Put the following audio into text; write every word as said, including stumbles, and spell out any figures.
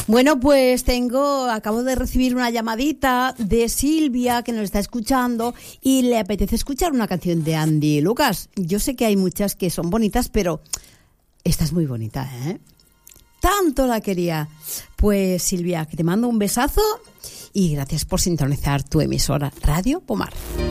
Bueno, pues tengo, acabo de recibir una llamadita de Silvia que nos está escuchando y le apetece escuchar una canción de Andy Lucas. Yo sé que hay muchas que son bonitas, pero esta es muy bonita, ¿eh? Tanto la quería. Pues Silvia, que te mando un besazo y gracias por sintonizar tu emisora Radio Pomar.